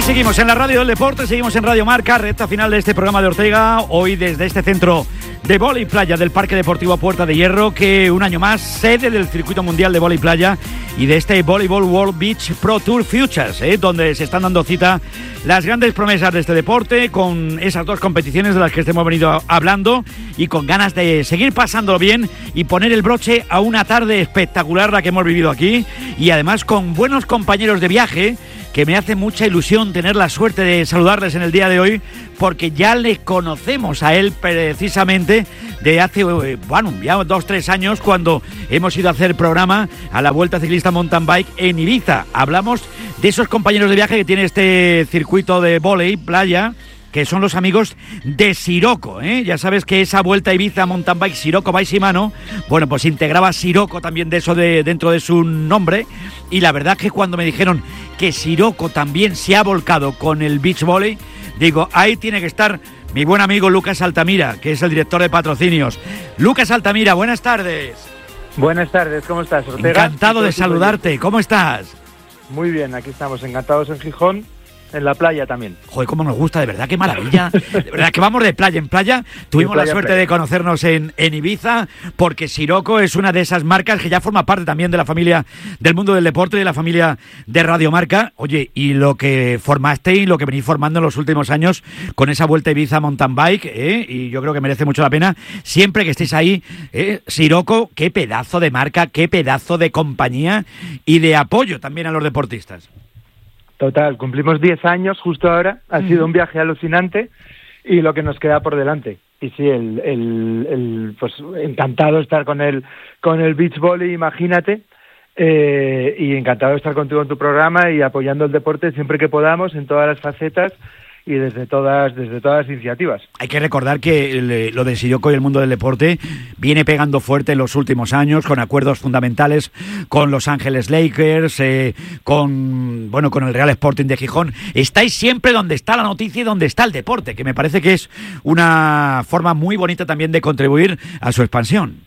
seguimos en la Radio del Deporte, seguimos en Radio Marca, recta final de este programa de Ortega, hoy desde este centro de vóley playa del Parque Deportivo Puerta de Hierro, que un año más sede del circuito mundial de vóley playa y de este Volleyball World Beach Pro Tour Futures, donde se están dando cita las grandes promesas de este deporte, con esas dos competiciones de las que hemos venido hablando y con ganas de seguir pasándolo bien y poner el broche a una tarde espectacular la que hemos vivido aquí, y además con buenos compañeros de viaje, que me hace mucha ilusión tener la suerte de saludarles en el día de hoy, porque ya le conocemos a él precisamente de hace, ya 2-3 años, cuando hemos ido a hacer programa a la Vuelta Ciclista Mountain Bike en Ibiza. Hablamos de esos compañeros de viaje que tiene este circuito de vóley playa, que son los amigos de Sirocco, Ya sabes que esa Vuelta a Ibiza Mountain Bike Sirocco by Shimano, bueno, pues integraba Sirocco también de eso dentro de su nombre, y la verdad que cuando me dijeron que Sirocco también se ha volcado con el beach volley, digo, ahí tiene que estar mi buen amigo Lucas Altamira, que es el director de patrocinios. Lucas Altamira, buenas tardes. Buenas tardes, ¿cómo estás, Ortega? Encantado de saludarte, ¿cómo estás? Muy bien, aquí estamos, encantados en Gijón, en la playa también. Joder, cómo nos gusta, de verdad, qué maravilla. De verdad que vamos de playa en playa. Tuvimos la suerte de conocernos en Ibiza, porque Sirocco es una de esas marcas que ya forma parte también de la familia del mundo del deporte y de la familia de Radio Marca. Oye, y lo que formaste y lo que venís formando en los últimos años con esa Vuelta a Ibiza Mountain Bike, y yo creo que merece mucho la pena siempre que estéis ahí. Sirocco, qué pedazo de marca, qué pedazo de compañía y de apoyo también a los deportistas. Total, cumplimos 10 años justo ahora, ha sido un viaje alucinante y lo que nos queda por delante. Y sí, pues encantado de estar con el beach volley, imagínate, y encantado de estar contigo en tu programa y apoyando el deporte siempre que podamos en todas las facetas y desde todas las iniciativas. Hay que recordar que lo de Sirocco y el mundo del deporte viene pegando fuerte en los últimos años, con acuerdos fundamentales con Los Ángeles Lakers, con el Real Sporting de Gijón. Estáis siempre donde está la noticia y donde está el deporte, que me parece que es una forma muy bonita también de contribuir a su expansión.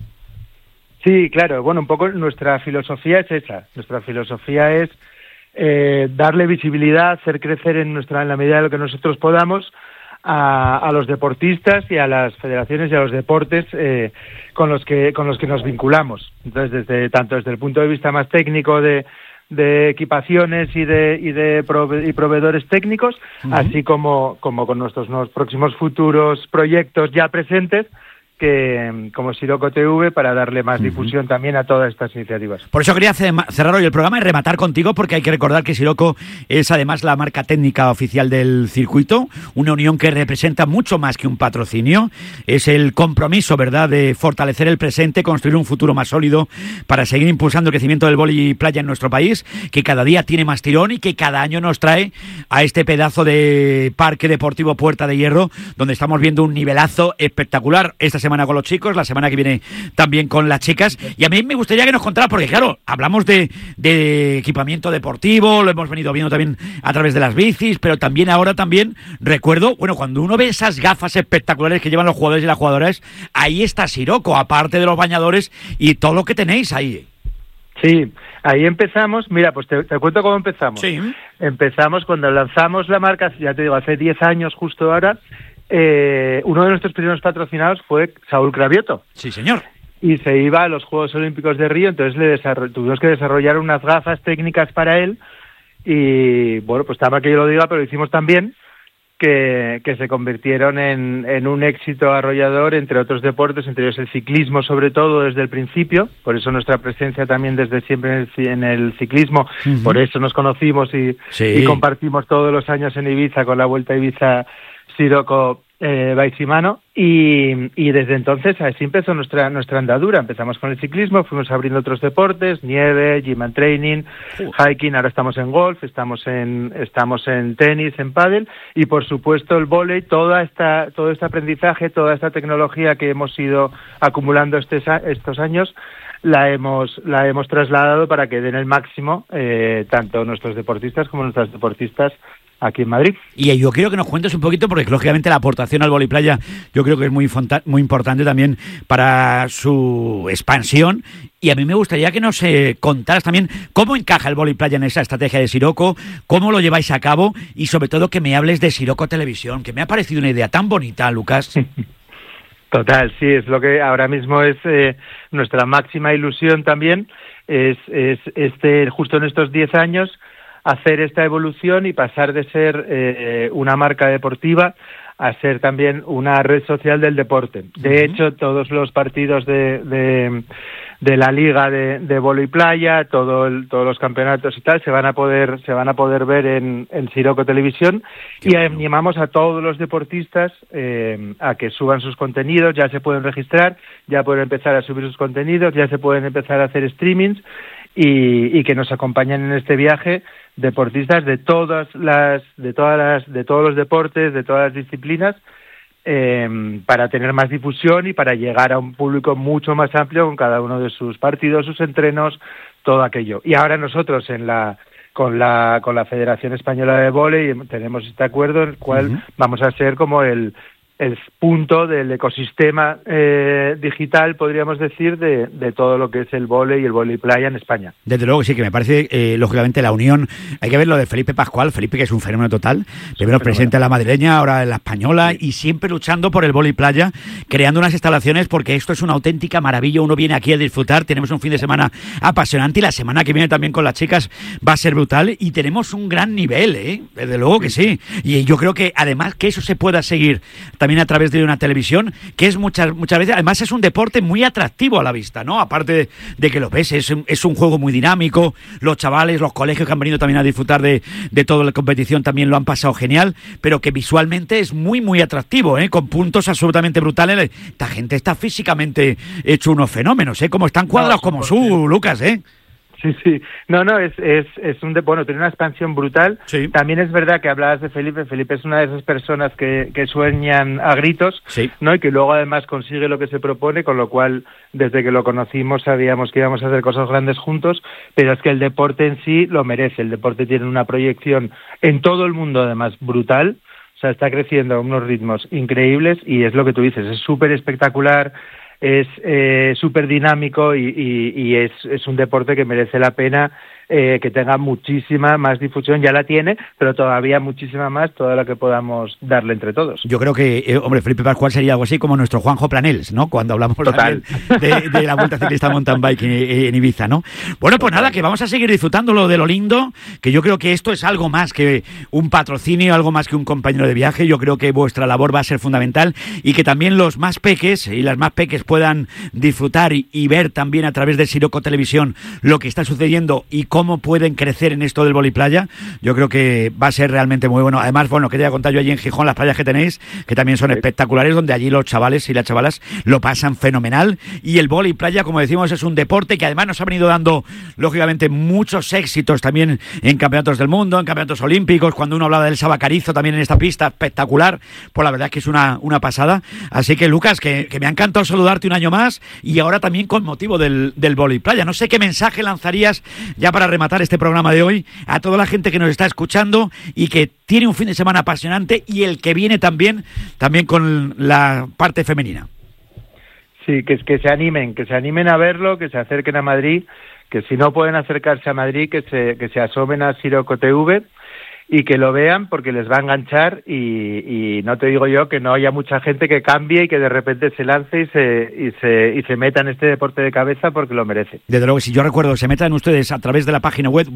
Sí, claro. Bueno, un poco nuestra filosofía es esa. Nuestra filosofía es darle visibilidad, hacer crecer en la medida de lo que nosotros podamos a los deportistas y a las federaciones y a los deportes con los que nos vinculamos. Entonces, tanto desde el punto de vista más técnico de equipaciones y proveedores técnicos, así como con nuestros nuevos próximos futuros proyectos ya presentes, que como Sirocco TV, para darle más difusión también a todas estas iniciativas. Por eso quería cerrar hoy el programa y rematar contigo, porque hay que recordar que Sirocco es además la marca técnica oficial del circuito, una unión que representa mucho más que un patrocinio, es el compromiso, ¿verdad?, de fortalecer el presente, construir un futuro más sólido para seguir impulsando el crecimiento del vóley playa en nuestro país, que cada día tiene más tirón y que cada año nos trae a este pedazo de Parque Deportivo Puerta de Hierro, donde estamos viendo un nivelazo espectacular esta semana con los chicos, la semana que viene también con las chicas, y a mí me gustaría que nos contaras, porque claro, hablamos de equipamiento deportivo, lo hemos venido viendo también a través de las bicis, pero también ahora recuerdo, cuando uno ve esas gafas espectaculares que llevan los jugadores y las jugadoras, ahí está Sirocco, aparte de los bañadores y todo lo que tenéis ahí. Sí, ahí empezamos, mira, pues te cuento cómo empezamos. Sí. Empezamos cuando lanzamos la marca, ya te digo, hace 10 años justo ahora. Uno de nuestros primeros patrocinados fue Saúl Cravioto. Sí, señor. Y se iba a los Juegos Olímpicos de Río, entonces tuvimos que desarrollar unas gafas técnicas para él, y bueno, pues está mal que yo lo diga, pero lo hicimos tan bien que se convirtieron en un éxito arrollador entre otros deportes, entre ellos el ciclismo, sobre todo desde el principio. Por eso nuestra presencia también desde siempre en el ciclismo. Por eso nos conocimos y compartimos todos los años en Ibiza con la Vuelta a Ibiza Sirocco by Shimano, y desde entonces así empezó nuestra andadura. Empezamos con el ciclismo, fuimos abriendo otros deportes, nieve, gym and training, hiking, ahora estamos en golf, estamos en tenis, en pádel, y por supuesto el vóley, todo este aprendizaje, toda esta tecnología que hemos ido acumulando estos años, la hemos trasladado para que den el máximo tanto nuestros deportistas como nuestras deportistas aquí en Madrid. Y yo quiero que nos cuentes un poquito, porque lógicamente la aportación al vóley playa yo creo que es muy importante también para su expansión. Y a mí me gustaría que nos contaras también cómo encaja el vóley playa en esa estrategia de Siroco, cómo lo lleváis a cabo y sobre todo que me hables de Siroco Televisión, que me ha parecido una idea tan bonita, Lucas. Total, sí, es lo que ahora mismo es nuestra máxima ilusión también, es justo en estos 10 años hacer esta evolución y pasar de ser una marca deportiva a ser también una red social del deporte. De hecho, todos los partidos de la liga de vóley playa, todos los campeonatos y tal, se van a poder ver en Siroco Televisión. Y animamos a todos los deportistas a que suban sus contenidos. Ya se pueden registrar, ya pueden empezar a subir sus contenidos, ya se pueden empezar a hacer streamings y que nos acompañen en este viaje deportistas de todos los deportes, de todas las disciplinas, para tener más difusión y para llegar a un público mucho más amplio con cada uno de sus partidos, sus entrenos, todo aquello. Y ahora nosotros con la Federación Española de Vóley tenemos este acuerdo en el cual vamos a ser como el punto del ecosistema digital, podríamos decir, de todo lo que es el vóley y el vóley playa en España. Desde luego, sí, que me parece, lógicamente, la unión. Hay que ver lo de Felipe Pascual, Felipe, que es un fenómeno total, primero presidente de la madrileña, ahora de la española, y siempre luchando por el vóley playa, creando unas instalaciones, porque esto es una auténtica maravilla. Uno viene aquí a disfrutar, tenemos un fin de semana apasionante y la semana que viene también con las chicas va a ser brutal y tenemos un gran nivel, desde luego que sí. Y yo creo que además que eso se pueda seguir también a través de una televisión, que es muchas veces, además es un deporte muy atractivo a la vista, ¿no? Aparte de que lo ves, es un juego muy dinámico, los chavales, los colegios que han venido también a disfrutar de toda la competición también lo han pasado genial, pero que visualmente es muy, muy atractivo, con puntos absolutamente brutales. Esta gente está físicamente hecho unos fenómenos, como están cuadrados como Lucas, Sí. No, es tiene una expansión brutal. Sí. También es verdad que hablabas de Felipe. Felipe es una de esas personas que sueñan a gritos, sí, ¿no? Y que luego además consigue lo que se propone, con lo cual desde que lo conocimos sabíamos que íbamos a hacer cosas grandes juntos, pero es que el deporte en sí lo merece. El deporte tiene una proyección en todo el mundo además brutal. O sea, está creciendo a unos ritmos increíbles y es lo que tú dices, es súper espectacular. Es súper dinámico y es un deporte que merece la pena que tenga muchísima más difusión. Ya la tiene, pero todavía muchísima más, toda la que podamos darle entre todos. Yo creo que, Felipe Pascual sería algo así como nuestro Juanjo Planels, ¿no? Cuando hablamos de la Vuelta Ciclista Mountain Bike en Ibiza, ¿no? Bueno, pues nada, que vamos a seguir disfrutándolo de lo lindo, que yo creo que esto es algo más que un patrocinio, algo más que un compañero de viaje. Yo creo que vuestra labor va a ser fundamental y que también los más peques y las más peques puedan disfrutar y ver también a través de Siroco Televisión lo que está sucediendo y cómo pueden crecer en esto del vóley playa. Yo creo que va a ser realmente muy bueno. Además, que te haya contado yo allí en Gijón, las playas que tenéis, que también son espectaculares, donde allí los chavales y las chavalas lo pasan fenomenal. Y el vóley playa, como decimos, es un deporte que además nos ha venido dando, lógicamente, muchos éxitos también en campeonatos del mundo, en campeonatos olímpicos. Cuando uno hablaba del Sabacarizo también en esta pista, espectacular. Pues la verdad es que es una pasada. Así que, Lucas, que me ha encantado saludarte un año más y ahora también con motivo del vóley playa. No sé qué mensaje lanzarías ya para rematar este programa de hoy a toda la gente que nos está escuchando y que tiene un fin de semana apasionante y el que viene también con la parte femenina. Sí, que se animen a verlo, que se acerquen a Madrid, que si no pueden acercarse a Madrid, que se asomen a Siroco TV y que lo vean porque les va a enganchar y no te digo yo que no haya mucha gente que cambie y que de repente se lance y se meta en este deporte de cabeza porque lo merece. Desde luego, si yo recuerdo, se metan ustedes a través de la página web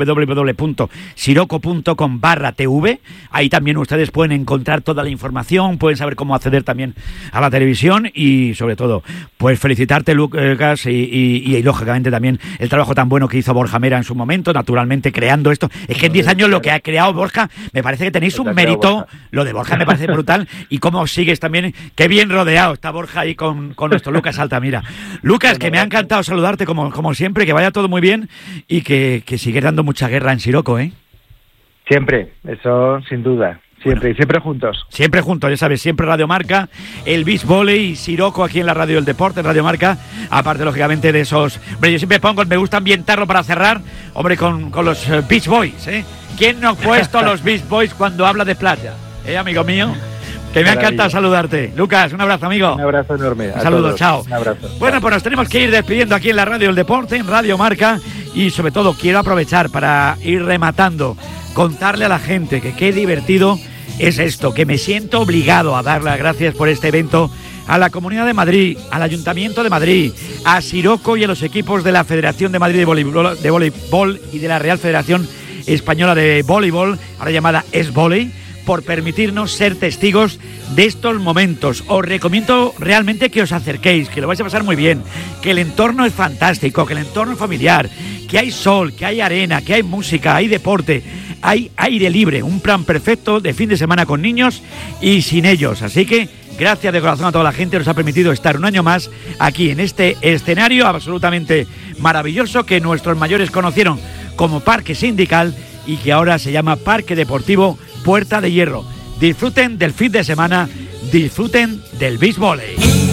www.siroco.com/tv, ahí también ustedes pueden encontrar toda la información, pueden saber cómo acceder también a la televisión y sobre todo, pues felicitarte, Lucas, y lógicamente también el trabajo tan bueno que hizo Borja Mera en su momento, naturalmente creando esto. Es que en 10 años lo que ha creado Borja, me parece que tenéis un mérito, lo de Borja me parece brutal, y cómo sigues también, qué bien rodeado está Borja ahí con nuestro Lucas Altamira. Lucas, que me ha encantado saludarte como siempre, que vaya todo muy bien y que sigues dando mucha guerra en Siroco, Siempre, eso sin duda. Siempre, y siempre juntos. Siempre juntos, ya sabes, siempre Radio Marca, el Beach Volley y Siroco aquí en la radio del deporte, en Radio Marca, aparte lógicamente de esos... Hombre, yo siempre pongo, me gusta ambientarlo para cerrar, hombre, con los Beach Boys, ¿eh? ¿Quién no ha puesto los Beach Boys cuando habla de playa? Amigo mío, que me ha encantado saludarte. Lucas, un abrazo, amigo. Un abrazo enorme. Un saludo, chao. Un abrazo. Bueno, pues nos tenemos que ir despidiendo aquí en la radio del deporte, en Radio Marca, y sobre todo quiero aprovechar para ir rematando, contarle a la gente que qué divertido es esto, que me siento obligado a dar las gracias por este evento a la Comunidad de Madrid, al Ayuntamiento de Madrid, a Siroco y a los equipos de la Federación de Madrid de Voleibol y de la Real Federación Española de Voleibol, ahora llamada S-Volley, por permitirnos ser testigos de estos momentos. Os recomiendo realmente que os acerquéis, que lo vais a pasar muy bien, que el entorno es fantástico, que el entorno es familiar, que hay sol, que hay arena, que hay música, hay deporte, hay aire libre, un plan perfecto de fin de semana con niños y sin ellos. Así que gracias de corazón a toda la gente que nos ha permitido estar un año más aquí en este escenario absolutamente maravilloso que nuestros mayores conocieron como Parque Sindical y que ahora se llama Parque Deportivo Puerta de Hierro. Disfruten del fin de semana, disfruten del Beach Volley.